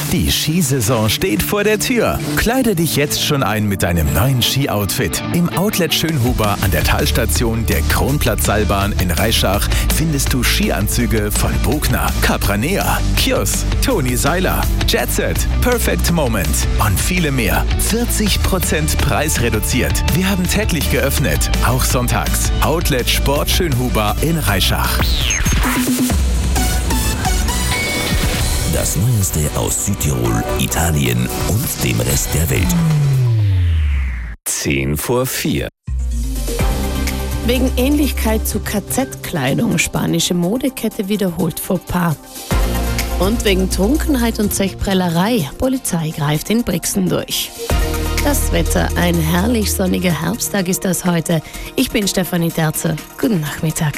Die Skisaison steht vor der Tür. Kleide dich jetzt schon ein mit deinem neuen Ski-Outfit. Im Outlet Schönhuber an der Talstation der Kronplatzseilbahn in Reischach findest du Skianzüge von Bogner, Capranea, Kjos, Toni Seiler, Jetset, Perfect Moment und viele mehr. 40% preisreduziert. Wir haben täglich geöffnet, auch sonntags. Outlet Sport Schönhuber in Reischach. Das Neueste aus Südtirol, Italien und dem Rest der Welt. 4:10. Wegen Ähnlichkeit zu KZ-Kleidung spanische Modekette wiederholt Fauxpas. Und wegen Trunkenheit und Zechprellerei, Polizei greift in Brixen durch. Das Wetter, ein herrlich sonniger Herbsttag ist das heute. Ich bin Stefanie Terze. Guten Nachmittag.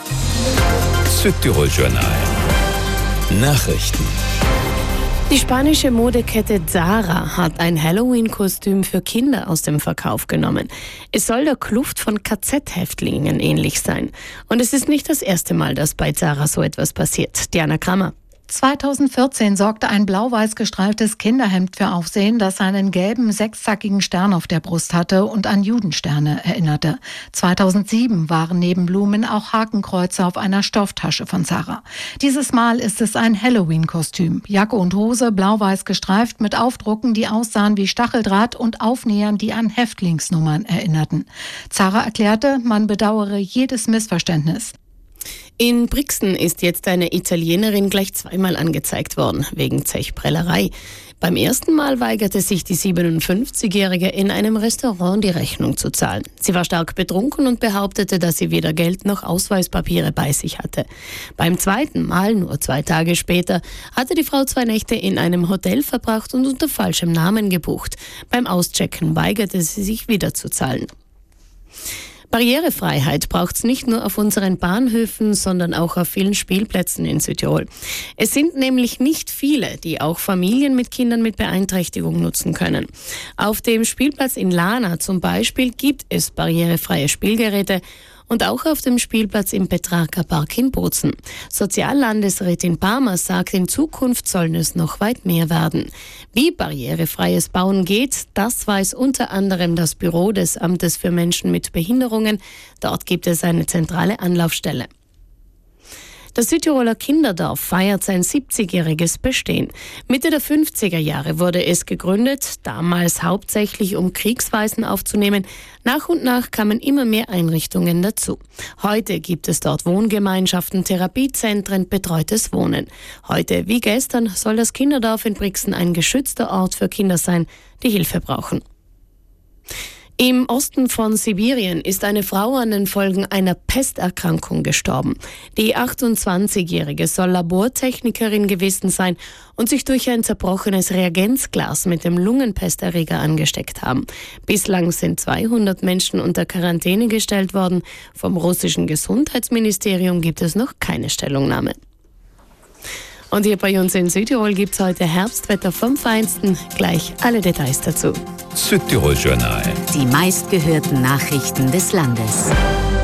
Südtirol Journal. Nachrichten. Die spanische Modekette Zara hat ein Halloween-Kostüm für Kinder aus dem Verkauf genommen. Es soll der Kluft von KZ-Häftlingen ähnlich sein. Und es ist nicht das erste Mal, dass bei Zara so etwas passiert. Diana Krammer. 2014 sorgte ein blau-weiß gestreiftes Kinderhemd für Aufsehen, das einen gelben, sechszackigen Stern auf der Brust hatte und an Judensterne erinnerte. 2007 waren neben Blumen auch Hakenkreuze auf einer Stofftasche von Zara. Dieses Mal ist es ein Halloween-Kostüm. Jacke und Hose blau-weiß gestreift mit Aufdrucken, die aussahen wie Stacheldraht und Aufnähern, die an Häftlingsnummern erinnerten. Zara erklärte, man bedauere jedes Missverständnis. In Brixen ist jetzt eine Italienerin gleich zweimal angezeigt worden, wegen Zechprellerei. Beim ersten Mal weigerte sich die 57-Jährige in einem Restaurant die Rechnung zu zahlen. Sie war stark betrunken und behauptete, dass sie weder Geld noch Ausweispapiere bei sich hatte. Beim zweiten Mal, nur 2 Tage später, hatte die Frau 2 Nächte in einem Hotel verbracht und unter falschem Namen gebucht. Beim Auschecken weigerte sie sich wieder zu zahlen. Barrierefreiheit braucht es nicht nur auf unseren Bahnhöfen, sondern auch auf vielen Spielplätzen in Südtirol. Es sind nämlich nicht viele, die auch Familien mit Kindern mit Beeinträchtigung nutzen können. Auf dem Spielplatz in Lana zum Beispiel gibt es barrierefreie Spielgeräte und auch auf dem Spielplatz im Petrarca Park in Bozen. Soziallandesrätin Palmer sagt, in Zukunft sollen es noch weit mehr werden. Wie barrierefreies Bauen geht, das weiß unter anderem das Büro des Amtes für Menschen mit Behinderungen. Dort gibt es eine zentrale Anlaufstelle. Das Südtiroler Kinderdorf feiert sein 70-jähriges Bestehen. Mitte der 50er Jahre wurde es gegründet, damals hauptsächlich um Kriegswaisen aufzunehmen. Nach und nach kamen immer mehr Einrichtungen dazu. Heute gibt es dort Wohngemeinschaften, Therapiezentren, betreutes Wohnen. Heute wie gestern soll das Kinderdorf in Brixen ein geschützter Ort für Kinder sein, die Hilfe brauchen. Im Osten von Sibirien ist eine Frau an den Folgen einer Pesterkrankung gestorben. Die 28-Jährige soll Labortechnikerin gewesen sein und sich durch ein zerbrochenes Reagenzglas mit dem Lungenpesterreger angesteckt haben. Bislang sind 200 Menschen unter Quarantäne gestellt worden. Vom russischen Gesundheitsministerium gibt es noch keine Stellungnahme. Und hier bei uns in Südtirol gibt es heute Herbstwetter vom Feinsten. Gleich alle Details dazu. Südtirol Journal. Die meistgehörten Nachrichten des Landes.